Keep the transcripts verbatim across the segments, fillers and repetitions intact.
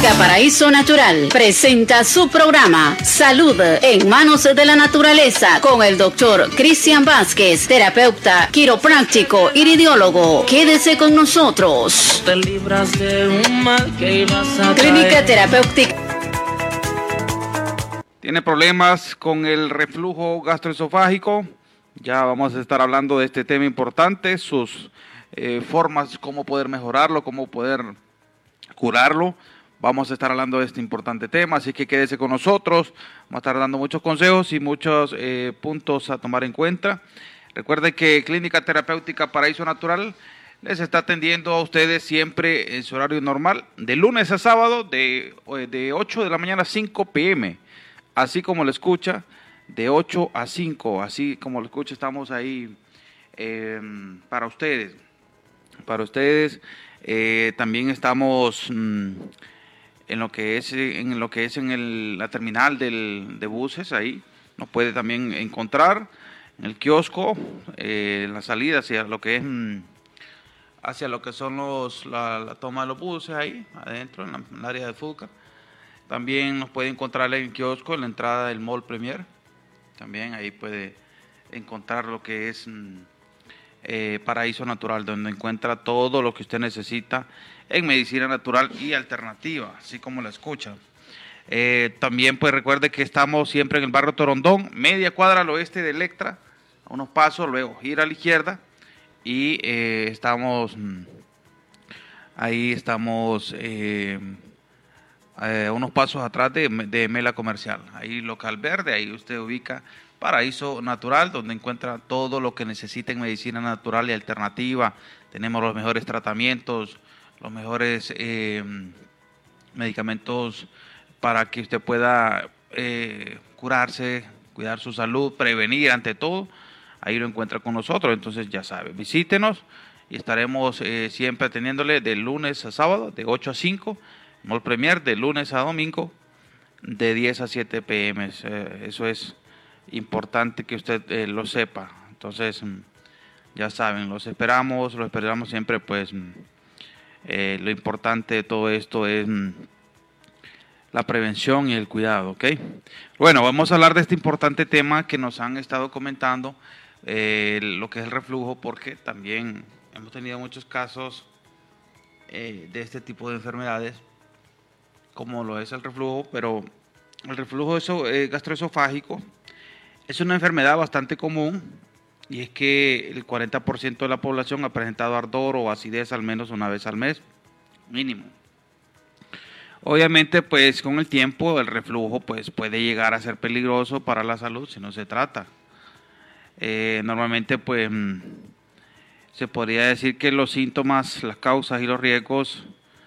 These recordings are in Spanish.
Clínica Paraíso Natural presenta su programa Salud en Manos de la Naturaleza con el doctor Cristian Vázquez, terapeuta, quiropráctico, iridiólogo. Quédese con nosotros. Te libras de un mal que ibas a Clínica Terapéutica. ¿Tiene problemas con el reflujo gastroesofágico? Ya vamos a estar hablando de este tema importante, sus eh, formas, cómo poder mejorarlo, cómo poder curarlo. Vamos a estar hablando de este importante tema, así que quédese con nosotros. Vamos a estar dando muchos consejos y muchos eh, puntos a tomar en cuenta. Recuerde que Clínica Terapéutica Paraíso Natural les está atendiendo a ustedes siempre en su horario normal, de lunes a sábado, de, de ocho de la mañana a cinco pe eme, así como lo escucha, de ocho a cinco, así como lo escucha, estamos ahí eh, para ustedes. Para ustedes eh, también estamos mmm, en lo que es en lo que es en el, la terminal del, de buses, ahí nos puede también encontrar en el kiosco, eh, en la salida hacia lo que es mmm, hacia lo que son los la, la toma de los buses ahí adentro en, la, en el área de Fulcar. También nos puede encontrar en el kiosco en la entrada del Mall Premier. También ahí puede encontrar lo que es eh, Paraíso Natural, donde encuentra todo lo que usted necesita en medicina natural y alternativa, así como la escucha. Eh, también pues recuerde que estamos siempre en el barrio Torondón, media cuadra al oeste de Electra, a unos pasos, luego gira a la izquierda y eh, estamos, ahí estamos eh, eh, unos pasos atrás de, de Mela Comercial, ahí local verde, ahí usted ubica Paraíso Natural, donde encuentra todo lo que necesita en medicina natural y alternativa. Tenemos los mejores tratamientos, los mejores eh, medicamentos para que usted pueda eh, curarse, cuidar su salud, prevenir ante todo. Ahí lo encuentra con nosotros, entonces ya sabe, visítenos y estaremos eh, siempre atendiéndole de lunes a sábado, de ocho a cinco, Mall Premier, de lunes a domingo, de diez a siete pe eme. Eh, eso es importante que usted eh, lo sepa. Entonces, ya saben, los esperamos, los esperamos siempre, pues, eh, lo importante de todo esto es la prevención y el cuidado, ¿ok? Bueno, vamos a hablar de este importante tema que nos han estado comentando, eh, lo que es el reflujo, porque también hemos tenido muchos casos eh, de este tipo de enfermedades, como lo es el reflujo, pero el reflujo eso, eh, gastroesofágico es una enfermedad bastante común, y es que el cuarenta por ciento de la población ha presentado ardor o acidez al menos una vez al mes, mínimo. Obviamente, pues con el tiempo el reflujo pues, puede llegar a ser peligroso para la salud si no se trata. Eh, normalmente pues se podría decir que los síntomas, las causas y los riesgos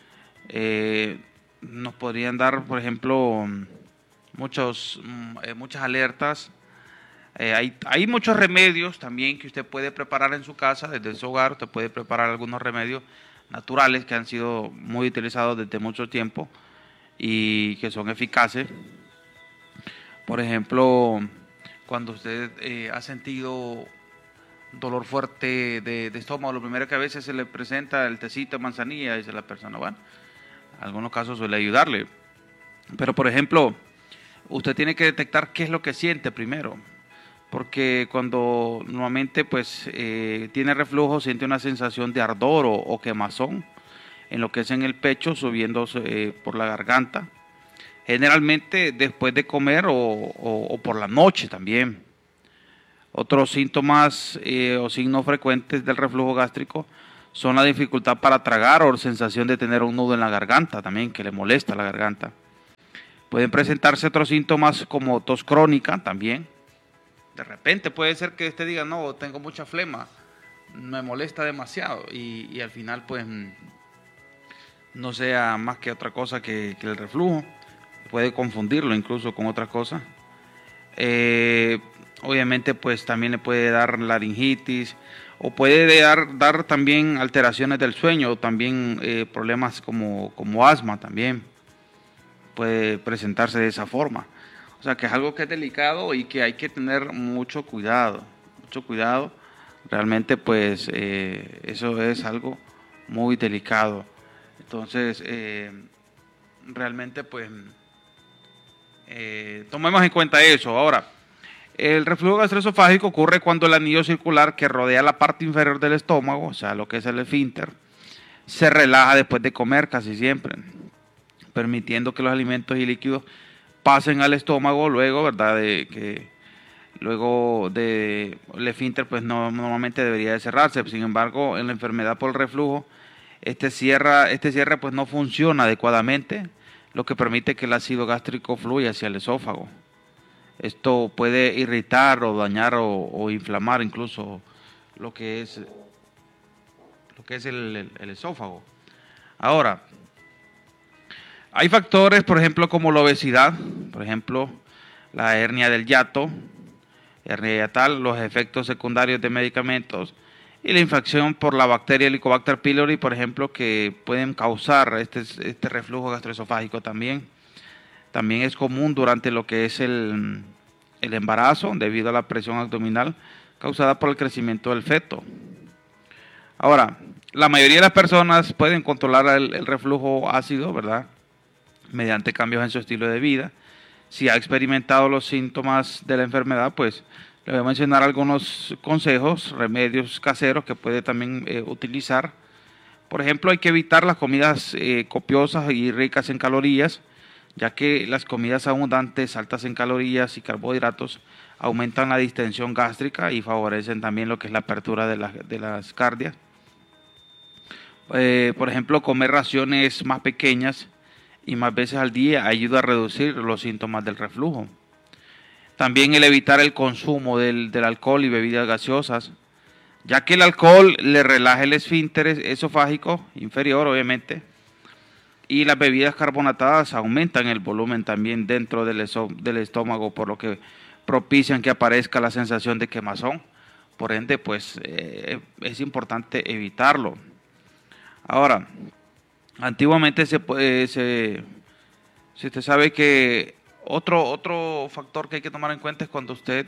eh, nos podrían dar, por ejemplo, muchos, eh, muchas alertas. Eh, hay, hay muchos remedios también que usted puede preparar en su casa, desde su hogar. Usted puede preparar algunos remedios naturales que han sido muy utilizados desde mucho tiempo y que son eficaces. Por ejemplo, cuando usted eh, ha sentido dolor fuerte de, de estómago, lo primero que a veces se le presenta el tecito de manzanilla, dice la persona, bueno, en algunos casos suele ayudarle. Pero, por ejemplo, usted tiene que detectar qué es lo que siente primero. Porque cuando normalmente pues eh, tiene reflujo, siente una sensación de ardor o, o quemazón en lo que es en el pecho, subiendo eh, por la garganta. Generalmente después de comer o, o, o por la noche también. Otros síntomas eh, o signos frecuentes del reflujo gástrico son la dificultad para tragar o sensación de tener un nudo en la garganta también, que le molesta la garganta. Pueden presentarse otros síntomas como tos crónica también. De repente puede ser que usted diga, no, tengo mucha flema, me molesta demasiado y, y al final pues no sea más que otra cosa que, que el reflujo. Puede confundirlo incluso con otras cosas. Eh, obviamente pues también le puede dar laringitis o puede dar, dar también alteraciones del sueño, o también eh, problemas como, como asma también puede presentarse de esa forma. O sea que es algo que es delicado y que hay que tener mucho cuidado, mucho cuidado. Realmente pues eh, eso es algo muy delicado. Entonces eh, realmente pues eh, tomemos en cuenta eso. Ahora, el reflujo gastroesofágico ocurre cuando el anillo circular que rodea la parte inferior del estómago, o sea, lo que es el esfínter, se relaja después de comer casi siempre, permitiendo que los alimentos y líquidos pasen al estómago luego, ¿verdad? De que luego de el esfínter pues no, normalmente debería de cerrarse. Sin embargo, en la enfermedad por el reflujo, este cierra, este cierre pues no funciona adecuadamente, lo que permite que el ácido gástrico fluya hacia el esófago. Esto puede irritar o dañar o, o inflamar incluso lo que es lo que es el, el, el esófago. Ahora, hay factores, por ejemplo, como la obesidad, por ejemplo, la hernia del hiato, hernia hiatal, los efectos secundarios de medicamentos y la infección por la bacteria Helicobacter pylori, por ejemplo, que pueden causar este, este reflujo gastroesofágico también. También es común durante lo que es el, el embarazo, debido a la presión abdominal causada por el crecimiento del feto. Ahora, la mayoría de las personas pueden controlar el, el reflujo ácido, ¿verdad?, mediante cambios en su estilo de vida. Si ha experimentado los síntomas de la enfermedad, pues le voy a mencionar algunos consejos, remedios caseros que puede también eh, utilizar. Por ejemplo, hay que evitar las comidas eh, copiosas y ricas en calorías, ya que las comidas abundantes, altas en calorías y carbohidratos, aumentan la distensión gástrica y favorecen también lo que es la apertura de, la, de las cardias. Eh, por ejemplo, comer raciones más pequeñas y más veces al día ayuda a reducir los síntomas del reflujo. También el evitar el consumo del, del alcohol y bebidas gaseosas, ya que el alcohol le relaja el esfínter esofágico inferior, obviamente, y las bebidas carbonatadas aumentan el volumen también dentro del, del estómago, por lo que propician que aparezca la sensación de quemazón. Por ende, pues eh, es importante evitarlo. Ahora, antiguamente se, eh, se, si usted sabe que otro, otro factor que hay que tomar en cuenta es cuando usted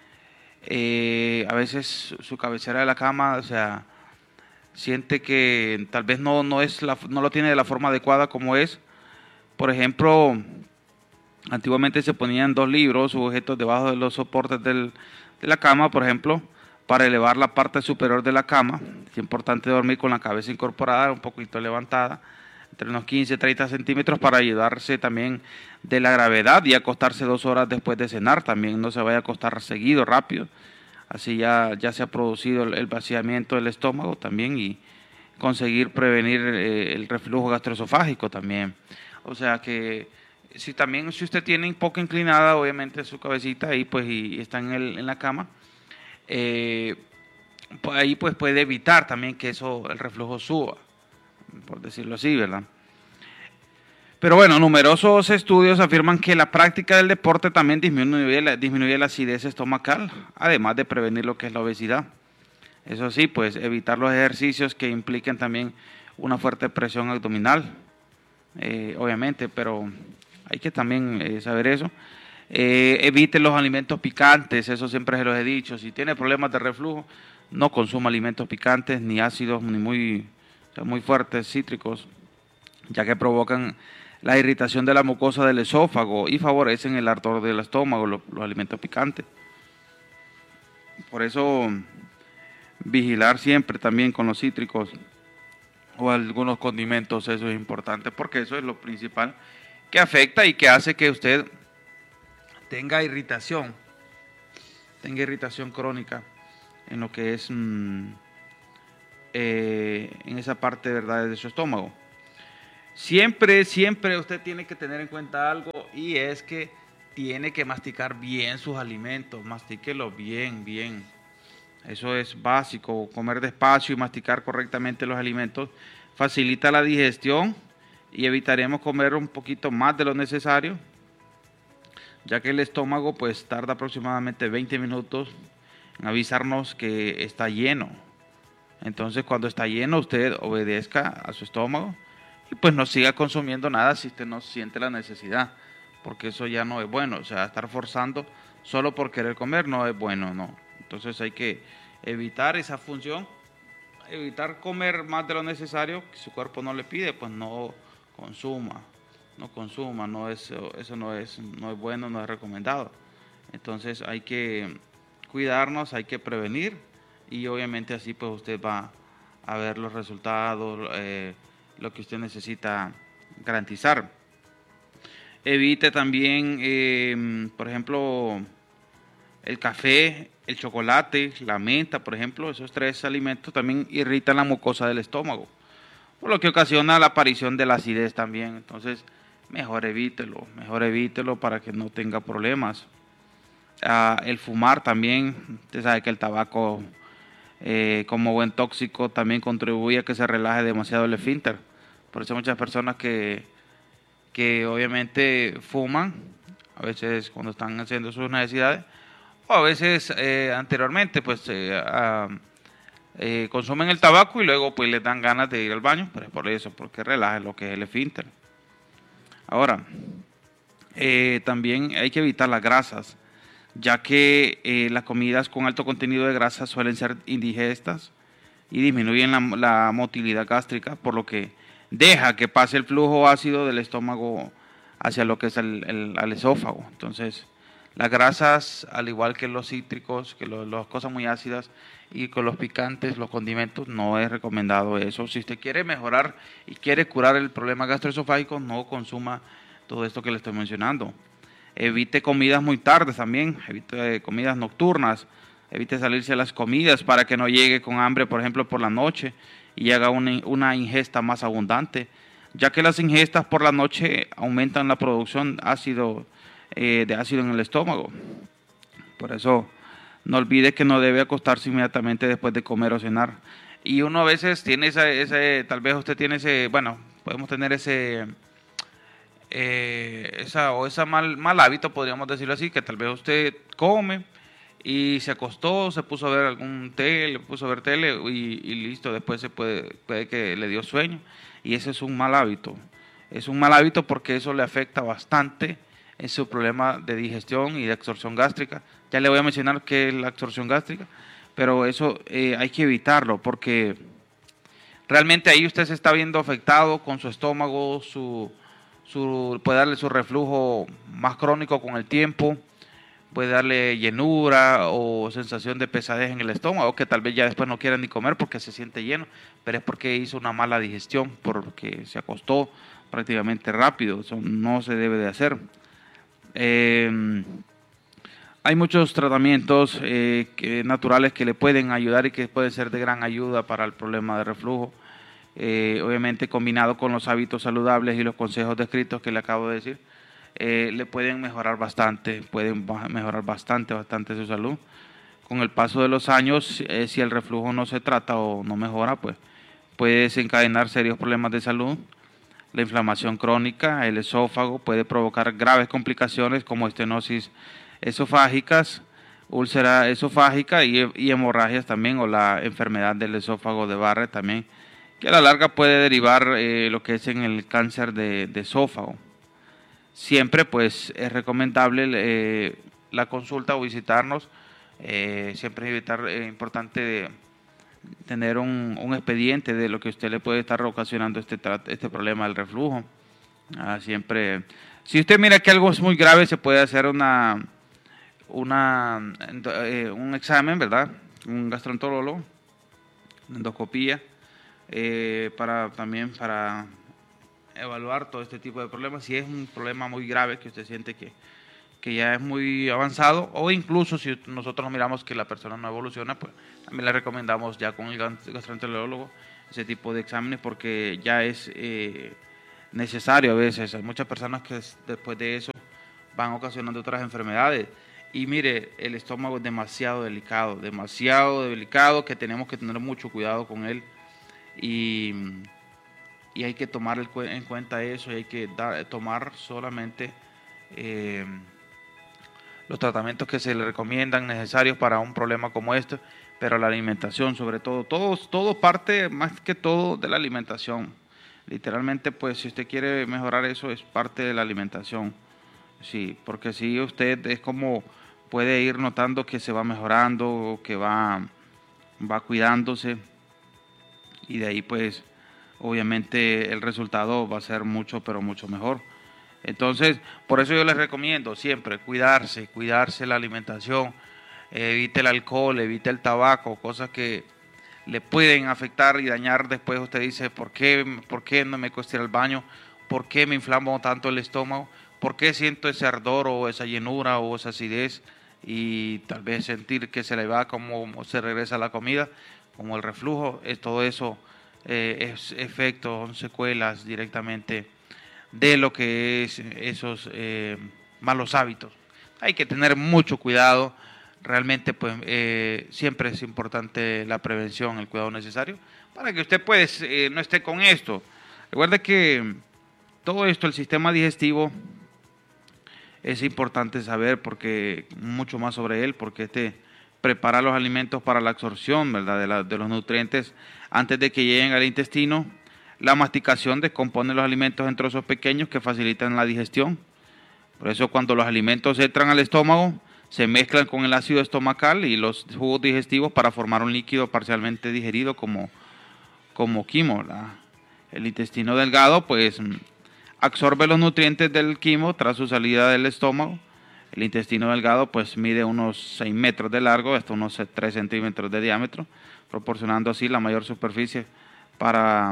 eh, a veces su cabecera de la cama, o sea, siente que tal vez no, no, es la, no lo tiene de la forma adecuada como es. Por ejemplo, antiguamente se ponían dos libros u objetos debajo de los soportes del, de la cama, por ejemplo, para elevar la parte superior de la cama. Es importante dormir con la cabeza incorporada, un poquito levantada, entre unos quince a treinta centímetros, para ayudarse también de la gravedad, y acostarse dos horas después de cenar. También no se vaya a acostar seguido, rápido. Así ya, ya se ha producido el, el vaciamiento del estómago también, y conseguir prevenir eh, el reflujo gastroesofágico también. O sea que si también si usted tiene un poco inclinada, obviamente, su cabecita ahí, pues, y, y está en, el, en la cama, eh, pues ahí pues puede evitar también que eso, el reflujo suba, por decirlo así, ¿verdad? Pero bueno, numerosos estudios afirman que la práctica del deporte también disminuye la, disminuye la acidez estomacal, además de prevenir lo que es la obesidad. Eso sí, pues evitar los ejercicios que impliquen también una fuerte presión abdominal, eh, obviamente, pero hay que también eh, saber eso. Eh, evite los alimentos picantes, eso siempre se los he dicho. Si tiene problemas de reflujo, no consuma alimentos picantes, ni ácidos, ni muy, o sea, muy fuertes, cítricos, ya que provocan la irritación de la mucosa del esófago y favorecen el ardor del estómago, los, los alimentos picantes. Por eso, vigilar siempre también con los cítricos o algunos condimentos, eso es importante, porque eso es lo principal que afecta y que hace que usted tenga irritación, tenga irritación crónica en lo que es mmm, eh, en esa parte, ¿verdad?, de su estómago. Siempre, siempre usted tiene que tener en cuenta algo, y es que tiene que masticar bien sus alimentos, mastíquelos bien, bien. Eso es básico, comer despacio y masticar correctamente los alimentos facilita la digestión, y evitaremos comer un poquito más de lo necesario, ya que el estómago pues tarda aproximadamente veinte minutos en avisarnos que está lleno. Entonces, cuando está lleno, usted obedezca a su estómago y pues no siga consumiendo nada si usted no siente la necesidad, porque eso ya no es bueno. O sea, estar forzando solo por querer comer no es bueno, no. Entonces hay que evitar esa función, evitar comer más de lo necesario. Si su cuerpo no le pide, pues no consuma. no consuma, no es, eso no es, no es bueno, no es recomendado. Entonces hay que cuidarnos, hay que prevenir y obviamente así pues usted va a ver los resultados, eh, lo que usted necesita garantizar. Evite también, eh, por ejemplo, el café, el chocolate, la menta, por ejemplo, esos tres alimentos también irritan la mucosa del estómago, por lo que ocasiona la aparición de la acidez también. Entonces, mejor evítelo, mejor evítelo para que no tenga problemas. Ah, el fumar también, usted sabe que el tabaco, eh, como buen tóxico, también contribuye a que se relaje demasiado el esfínter. Por eso muchas personas que, que obviamente fuman, a veces cuando están haciendo sus necesidades, o a veces eh, anteriormente, pues eh, ah, eh, consumen el tabaco y luego pues les dan ganas de ir al baño, pero es por eso, porque relaja lo que es el esfínter. Ahora, eh, también hay que evitar las grasas, ya que eh, las comidas con alto contenido de grasa suelen ser indigestas y disminuyen la, la motilidad gástrica, por lo que deja que pase el flujo ácido del estómago hacia lo que es el, el, el esófago. Entonces, las grasas, al igual que los cítricos, que lo, las cosas muy ácidas y con los picantes, los condimentos, no es recomendado eso. Si usted quiere mejorar y quiere curar el problema gastroesofágico, no consuma todo esto que le estoy mencionando. Evite comidas muy tardes también, evite comidas nocturnas, evite salirse a las comidas para que no llegue con hambre, por ejemplo, por la noche y haga una, una ingesta más abundante, ya que las ingestas por la noche aumentan la producción ácido, eh, de ácido en el estómago. Por eso, no olvide que no debe acostarse inmediatamente después de comer o cenar. Y uno a veces tiene ese, ese tal vez usted tiene ese, bueno, podemos tener ese... Eh, esa o ese mal, mal hábito, podríamos decirlo así, que tal vez usted come y se acostó, se puso a ver algún tele, puso a ver tele y, y listo, después se puede, puede que le dio sueño, y ese es un mal hábito. Es un mal hábito porque eso le afecta bastante en su problema de digestión y de absorción gástrica. Ya le voy a mencionar qué es la absorción gástrica, pero eso eh, hay que evitarlo porque realmente ahí usted se está viendo afectado con su estómago, su Su, puede darle su reflujo más crónico con el tiempo, puede darle llenura o sensación de pesadez en el estómago, que tal vez ya después no quiera ni comer porque se siente lleno, pero es porque hizo una mala digestión, porque se acostó prácticamente rápido. Eso no se debe de hacer. Eh, hay muchos tratamientos eh, que, naturales que le pueden ayudar y que pueden ser de gran ayuda para el problema de reflujo. Eh, obviamente combinado con los hábitos saludables y los consejos descritos que le acabo de decir, eh, le pueden mejorar bastante, pueden mejorar bastante, bastante su salud. Con el paso de los años, eh, si el reflujo no se trata o no mejora, pues puede desencadenar serios problemas de salud. La inflamación crónica, el esófago puede provocar graves complicaciones como estenosis esofágicas, úlcera esofágica y, y hemorragias también, o la enfermedad del esófago de Barrett también, que a la larga puede derivar eh, lo que es en el cáncer de, de esófago. Siempre pues es recomendable eh, la consulta o visitarnos, eh, siempre es evitar, eh, importante de tener un, un expediente de lo que usted le puede estar ocasionando este, este problema del reflujo. Ah, siempre, si usted mira que algo es muy grave, se puede hacer una, una eh, un examen, ¿verdad? Un gastroenterólogo, una endoscopía, Eh, para también para evaluar todo este tipo de problemas. Si es un problema muy grave que usted siente que, que ya es muy avanzado, o incluso si nosotros miramos que la persona no evoluciona, pues también le recomendamos ya con el gastroenterólogo ese tipo de exámenes, porque ya es eh, necesario a veces. Hay muchas personas que después de eso van ocasionando otras enfermedades. Y mire, el estómago es demasiado delicado, demasiado delicado, que tenemos que tener mucho cuidado con él. Y, y hay que tomar el, en cuenta eso, y hay que dar, tomar solamente eh, los tratamientos que se le recomiendan necesarios para un problema como este, pero la alimentación sobre todo, todo, todo parte más que todo de la alimentación. Literalmente, pues si usted quiere mejorar eso, es parte de la alimentación, sí, porque si usted es como puede ir notando que se va mejorando, que va, va cuidándose, y de ahí pues obviamente el resultado va a ser mucho pero mucho mejor. Entonces, por eso yo les recomiendo siempre cuidarse, cuidarse la alimentación, eh, evite el alcohol, evite el tabaco, cosas que le pueden afectar y dañar. Después usted dice, ¿por qué, por qué no me cuesta ir al baño? ¿Por qué me inflamo tanto el estómago? ¿Por qué siento ese ardor o esa llenura o esa acidez? Y tal vez sentir que se le va como se regresa la comida, como el reflujo. Es, todo eso eh, es efectos, son secuelas directamente de lo que es esos eh, malos hábitos. Hay que tener mucho cuidado. Realmente pues eh, siempre es importante la prevención, el cuidado necesario para que usted pues eh, no esté con esto. Recuerde que todo esto, el sistema digestivo, es importante saber porque mucho más sobre él, porque este prepara los alimentos para la absorción, ¿verdad?, de, la, de los nutrientes antes de que lleguen al intestino. La masticación descompone los alimentos en trozos pequeños que facilitan la digestión. Por eso cuando los alimentos entran al estómago, se mezclan con el ácido estomacal y los jugos digestivos para formar un líquido parcialmente digerido como, como quimo, ¿verdad? El intestino delgado pues absorbe los nutrientes del quimo tras su salida del estómago. El intestino delgado pues mide unos seis metros de largo hasta unos tres centímetros de diámetro, proporcionando así la mayor superficie para,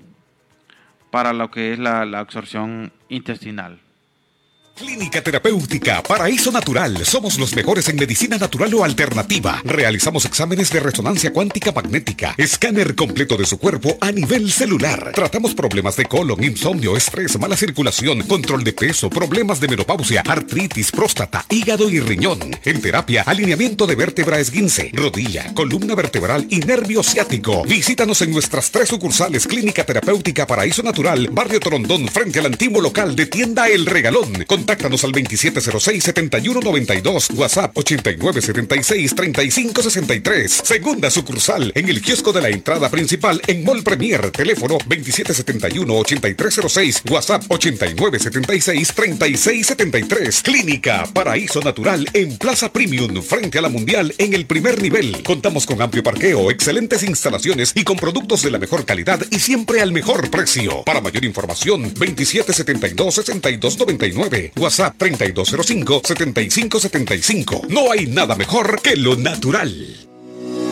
para lo que es la, la absorción intestinal. Clínica Terapéutica Paraíso Natural. Somos los mejores en medicina natural o alternativa. Realizamos exámenes de resonancia cuántica magnética, escáner completo de su cuerpo a nivel celular. Tratamos problemas de colon, insomnio, estrés, mala circulación, control de peso, problemas de menopausia, artritis, próstata, hígado y riñón. En terapia, alineamiento de vértebra esguince, rodilla, columna vertebral y nervio ciático. Visítanos en nuestras tres sucursales. Clínica Terapéutica Paraíso Natural, Barrio Torondón, frente al antiguo local de Tienda El Regalón. Contáctanos al veintisiete cero seis, setenta y uno noventa y dos, WhatsApp ochenta y nueve setenta y seis, treinta y cinco sesenta y tres. Segunda sucursal en el kiosco de la entrada principal en Mall Premier. Teléfono veintisiete setenta y uno, ochenta y tres cero seis, WhatsApp ochenta y nueve setenta y seis, treinta y seis setenta y tres. Clínica Paraíso Natural en Plaza Premium, frente a la Mundial en el primer nivel. Contamos con amplio parqueo, excelentes instalaciones y con productos de la mejor calidad y siempre al mejor precio. Para mayor información, veintisiete setenta y dos, sesenta y dos noventa y nueve. WhatsApp treinta y dos cero cinco, setenta y cinco setenta y cinco. No hay nada mejor que lo natural.